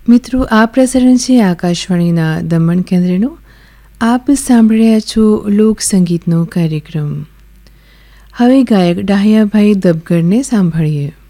મિત્રો, આ પ્રસારણ છે આકાશવાણીના દમણ કેન્દ્રનું. આપ સાંભળી રહ્યા છો લોક સંગીતનો કાર્યક્રમ. હવે ગાયક ડાહ્યાભાઈ દબગરને સાંભળીએ.